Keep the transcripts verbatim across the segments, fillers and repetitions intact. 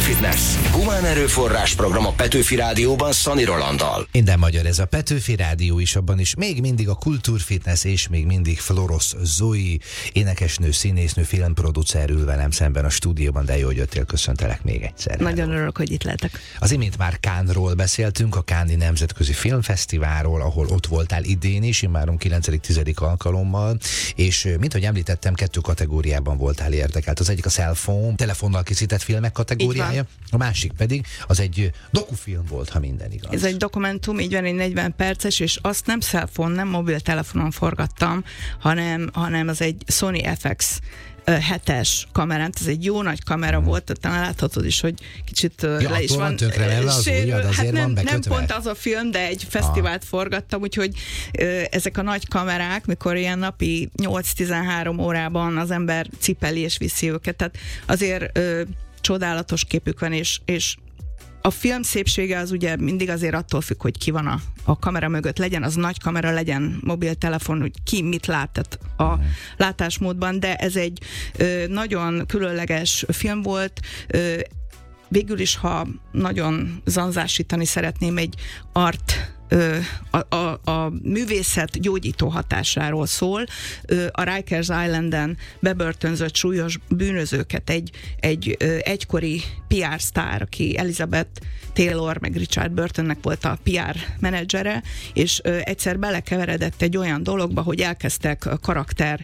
Kultúrfitness. Humán erőforrás program a Petőfi Rádióban Szani Rolanddal. Minden magyar ez a Petőfi Rádió is, abban is még mindig a Kultúrfitness és még mindig Florosz Zoe, énekesnő, színésznő, filmproducer ül velem szemben a stúdióban, de jó, hogy jöttél, köszöntelek még egyszer. Nagyon örülök, hogy itt lehetek. Az imént már Cannesról beszéltünk, a Cannes-i Nemzetközi Filmfesztiválról, ahol ott voltál idén is, immáron kilencedik-tizedik alkalommal, és mint ahogy említettem, kettő kategóriában voltál érdekelt. Az egyik a cell phone, telefonnal készített filmek kategóriája, a másik pedig az egy dokufilm volt, ha minden igaz. Ez egy dokumentum, így van, egy negyven perces, és azt nem cell phone, nem mobiltelefonon forgattam, hanem, hanem az egy Sony ef iksz hetes kamerán, ez egy jó nagy kamera hmm. volt, talán láthatod is, hogy kicsit ja, le is van tönkre az ujjad, azért hát nem, van bekötve. nem pont az a film, de egy fesztivált ah. forgattam, úgyhogy ö, ezek a nagy kamerák, mikor ilyen napi nyolc-tizenhárom órában az ember cipeli és viszi őket, tehát azért ö, csodálatos képük van, és, és a film szépsége az ugye mindig azért attól függ, hogy ki van a, a kamera mögött, legyen az nagy kamera, legyen mobiltelefon, hogy ki mit lát, tehát a uh-huh. látásmódban, de ez egy ö, nagyon különleges film volt. Ö, végül is, ha nagyon zanzásítani szeretném, egy art A, a, a művészet gyógyító hatásáról szól. A Rikers Islanden bebörtönzött súlyos bűnözőket egy, egy egykori pé er sztár, aki Elizabeth Taylor meg Richard Burtonnek volt a pé er menedzsere, és egyszer belekeveredett egy olyan dologba, hogy elkezdtek karakter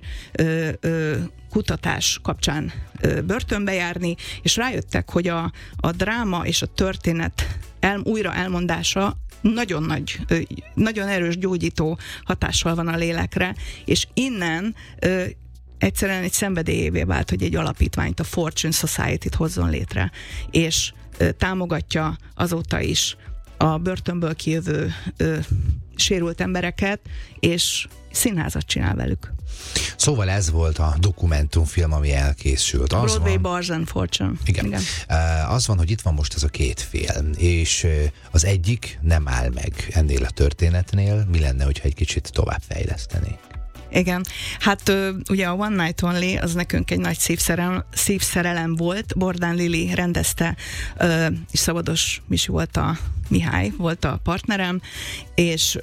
kutatás kapcsán börtönbe járni, és rájöttek, hogy a, a dráma és a történet el, újra elmondása nagyon nagy, nagyon erős gyógyító hatással van a lélekre, és innen ö, egyszerűen egy szenvedélyévé vált, hogy egy alapítványt, a Fortune Society-t hozzon létre, és ö, támogatja azóta is a börtönből kijövő ö, sérült embereket, és színházat csinál velük. Szóval ez volt a dokumentumfilm, ami elkészült. Az Broadway van, Bars and Fortune. Igen. Igen. Uh, az van, hogy itt van most ez a két film, és uh, az egyik nem áll meg ennél a történetnél. Mi lenne, hogyha egy kicsit tovább fejlesztenék? Igen, hát ugye a One Night Only az nekünk egy nagy szívszerelem, szívszerelem volt. Bordán Lili rendezte, és Szabados Misi volt a Mihály, volt a partnerem, és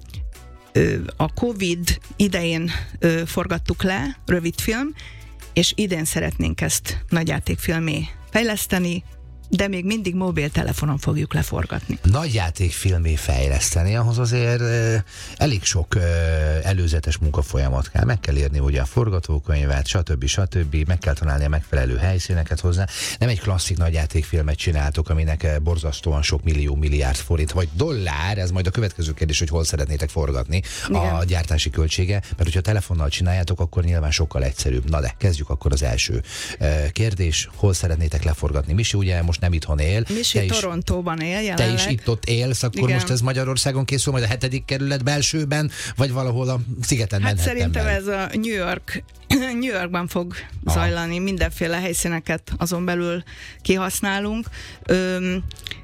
a Covid idején forgattuk le, rövidfilm, és idén szeretnénk ezt nagyjátékfilmé fejleszteni, de még mindig mobiltelefonon fogjuk leforgatni. Nagyjátékfilmé fejleszteni, ahhoz azért e, elég sok e, előzetes munkafolyamat kell. Meg kell írni ugye a forgatókönyvet, stb. stb. Meg kell találni a megfelelő helyszíneket hozzá. Nem egy klasszik nagyjátékfilmet csináltok, aminek borzasztóan sok millió, milliárd forint, vagy dollár, ez majd a következő kérdés, hogy hol szeretnétek forgatni. Igen. A gyártási költsége, mert hogyha telefonnal csináljátok, akkor nyilván sokkal egyszerűbb. Na de, kezdjük akkor az első e, kérdés. Hol szeretnétek leforgatni? Misi ugye most nem itthon él. Misi Torontóban él jelenleg. Te is itt ott élsz, akkor igen. Most ez Magyarországon készül, majd a hetedik kerület belsőben, vagy valahol a szigeten hát Manhattanben. Szerintem ez a New York, New Yorkban fog Aha. zajlani, mindenféle helyszíneket azon belül kihasználunk. Öm,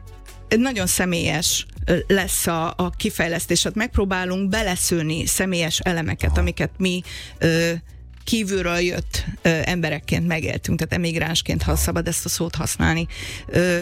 nagyon személyes lesz a, a kifejlesztés, hát megpróbálunk beleszőni személyes elemeket, Aha. amiket mi ö, kívülről jött ö, emberekként megéltünk, tehát emigránsként, ha szabad ezt a szót használni. Ö,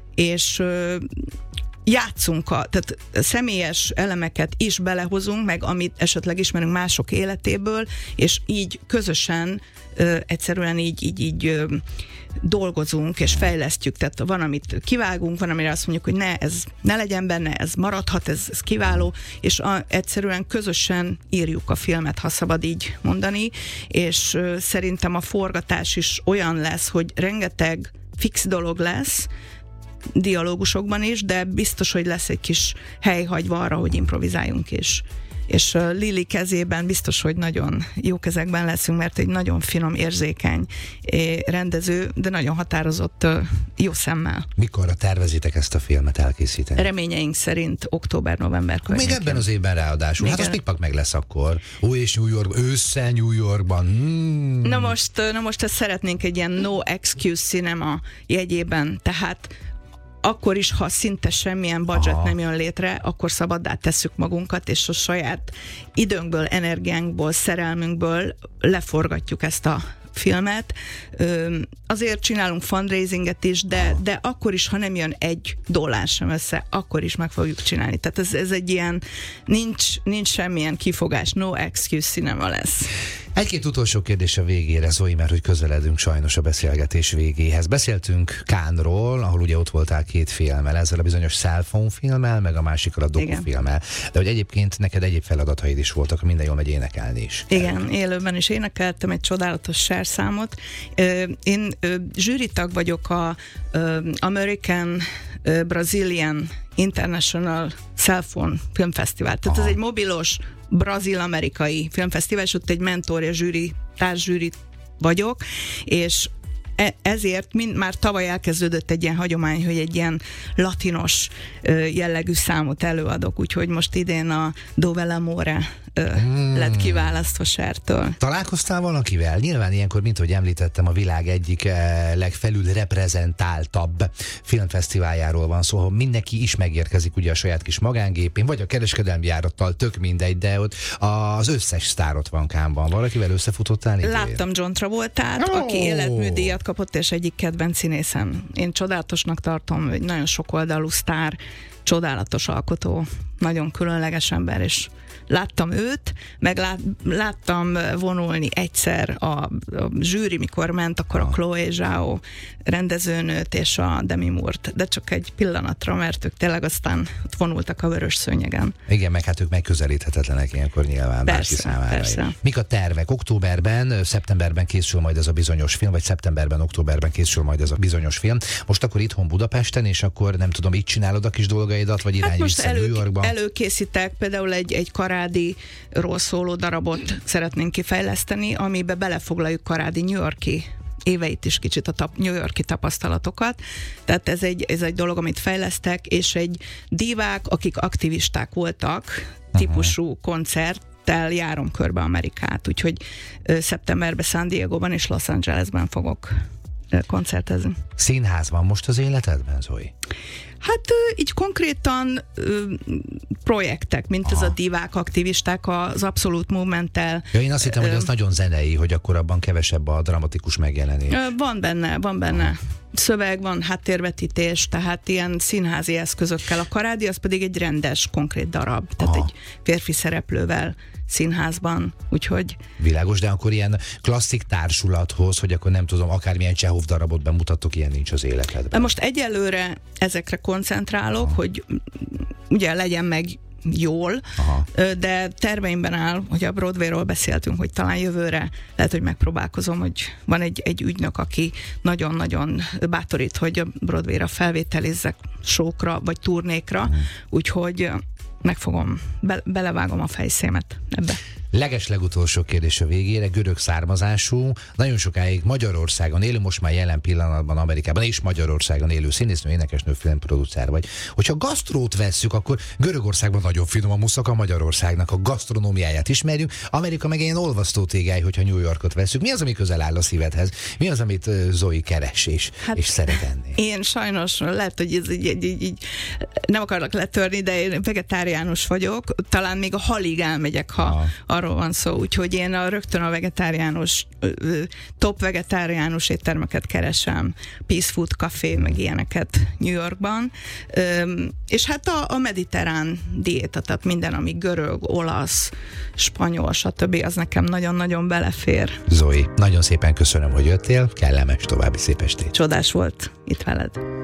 és ö, játszunk, a, tehát személyes elemeket is belehozunk, meg amit esetleg ismerünk mások életéből, és így közösen ö, egyszerűen így, így, így ö, dolgozunk és fejlesztjük, tehát van, amit kivágunk, van, amire azt mondjuk, hogy ne, ez ne legyen benne, ez maradhat, ez, ez kiváló, és a, egyszerűen közösen írjuk a filmet, ha szabad így mondani, és ö, szerintem a forgatás is olyan lesz, hogy rengeteg fix dolog lesz, dialógusokban is, de biztos, hogy lesz egy kis hely hagyva arra, hogy improvizáljunk is. És uh, Lili kezében biztos, hogy nagyon jó kezekben leszünk, mert egy nagyon finom, érzékeny eh, rendező, de nagyon határozott, uh, jó szemmel. Mikorra tervezitek ezt a filmet elkészíteni? Reményeink szerint október-november környékén. Még ebben az évben ráadásul. Még hát az pikpak meg lesz akkor. Ó, és New York, ősszel New Yorkban. Hmm. Na most, na most ezt szeretnénk egy ilyen no excuse cinema jegyében, tehát akkor is, ha szinte semmilyen budget Aha. nem jön létre, akkor szabaddá tesszük magunkat, és a saját időnkből, energiánkból, szerelmünkből leforgatjuk ezt a filmet. Ö, azért csinálunk fundraisinget is, de, de akkor is, ha nem jön egy dollár sem össze, akkor is meg fogjuk csinálni. Tehát ez, ez egy ilyen, nincs, nincs semmilyen kifogás, no excuse cinema lesz. Egy-két utolsó kérdés a végére, Zoe, mert hogy közeledünk sajnos a beszélgetés végéhez. Beszéltünk Cannesról, ahol ugye ott voltál két filmmel, ezzel a bizonyos cell phone filmmel, meg a másikkal a dokufilmmel. De hogy egyébként neked egyéb feladataid is voltak, minden jól megy énekelni is. Igen, el. élőben is énekeltem egy csodálatos serszámot. Én zsűritag vagyok a American Brazilian International Cell Phone Filmfesztivál. Tehát Aha. ez egy mobilos brazil-amerikai filmfesztivál, és ott egy mentorja zsűri, társzsűri vagyok, és e- ezért mind, már tavaly elkezdődött egy ilyen hagyomány, hogy egy ilyen latinos ö, jellegű számot előadok, úgyhogy most idén a Dove l'amore ö, hmm. lett kiválasztva Chertől. Találkoztál valakivel? Nyilván ilyenkor, mint hogy említettem, a világ egyik eh, legfelül reprezentáltabb filmfesztiváljáról van szó, ahol mindenki is megérkezik ugye a saját kis magángépén, vagy a kereskedelmi járattal, tök mindegy, de ott az összes sztár ott van Cannesban. Valakivel összefutottál? Idén? Láttam John Travoltát, oh. aki életműdíjat kapott, és egyik kedvenc színészem. Én csodálatosnak tartom, hogy nagyon sokoldalú sztár, csodálatos alkotó, nagyon különleges ember, és láttam őt, meg lát, láttam vonulni egyszer a, a zsűri, mikor ment, akkor a Chloe Zhao rendezőnőt és a Demi Moore-t, de csak egy pillanatra, mert ők tényleg aztán vonultak a vörös szőnyegen. Igen, meg hát ők megközelíthetetlenek ilyenkor nyilván persze, bárki számára. Persze. Mik a tervek? Októberben, szeptemberben készül majd ez a bizonyos film, vagy szeptemberben, októberben készül majd ez a bizonyos film. Most akkor itthon Budapesten, és akkor nem tudom, itt csinálod a kis dolgaidat, vagy irány hát most vissza elő, New Yorkba? előkészítek például egy, egy Karádiról szóló darabot szeretnénk kifejleszteni, amibe belefoglaljuk Karádi New York-i éveit is, kicsit a tap, New York-i tapasztalatokat. Tehát ez egy, ez egy dolog, amit fejlesztek, és egy divák, akik aktivisták voltak, típusú koncerttel járom körbe Amerikát. Úgyhogy ö, szeptemberben San Diegoban és Los Angelesben fogok ö, koncertezni. Színház van most az életedben, Zoe? Hát így konkrétan ö, projektek, mint Aha. ez a divák, aktivisták az Abszolút Movementtel. Ja, én azt hittem, ö, hogy az nagyon zenei, hogy akkor abban kevesebb a dramatikus megjelenés. Ö, van benne, van benne. Aha. Szöveg, van háttérvetítés, tehát ilyen színházi eszközökkel. A Karádi az pedig egy rendes, konkrét darab, tehát Aha. egy férfi szereplővel színházban, úgyhogy... Világos, de akkor ilyen klasszik társulathoz, hogy akkor nem tudom, akármilyen Csehov darabot bemutattok, ilyen nincs az életedben. Most egyelőre ezekre koncentrálok, Aha. hogy ugye legyen meg jól, Aha. de terveimben áll, hogy a Broadwayról beszéltünk, hogy talán jövőre lehet, hogy megpróbálkozom, hogy van egy, egy ügynök, aki nagyon-nagyon bátorít, hogy a Broadwayra felvételizzek showkra, vagy turnékra, uh-huh. úgyhogy megfogom, be, belevágom a fejszémet ebbe. Leges legutolsó kérdés a végére, görög származású, nagyon sokáig Magyarországon élő, most már jelen pillanatban Amerikában és Magyarországon élő színésznő, énekesnő, filmproducer vagy. Hogyha gasztrót vesszük, akkor Görögországban nagyon finom a muszak, a Magyarországnak a gasztronómiáját ismerjük, Amerika meg ilyen olvasztó tégály, hogyha New Yorkot vesszük. Mi az, ami közel áll a szívedhez? Mi az, amit Zoe keres és, hát és szeret enni? Én sajnos, lehet, hogy ez így, így, így, így nem akarok letörni, de én vegetáriánus vagyok, talán még a halig elmegyek, ha Aha. arról van szó, úgyhogy én a, rögtön a vegetáriánus, top vegetáriánus éttermeket keresem, Peace Food Café, meg ilyeneket New Yorkban, és hát a, a mediterrán diéta, tehát minden, ami görög, olasz, spanyol, stb., az nekem nagyon-nagyon belefér. Zoe, nagyon szépen köszönöm, hogy jöttél, kellemes további szép estét. Csodás volt itt veled.